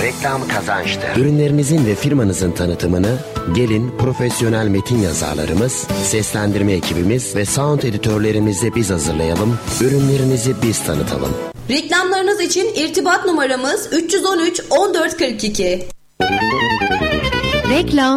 reklam kazançtır. Ürünlerinizin ve firmanızın tanıtımını gelin profesyonel metin yazarlarımız, seslendirme ekibimiz ve sound editörlerimizle biz hazırlayalım. Ürünlerinizi biz tanıtalım. Reklamlarınız için irtibat numaramız 313 1442. Reklam